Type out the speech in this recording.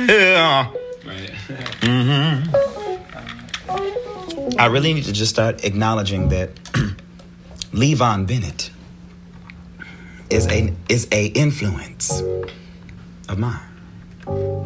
Yeah. Right. I really need to just start acknowledging that Levon Bennett is a influence of mine.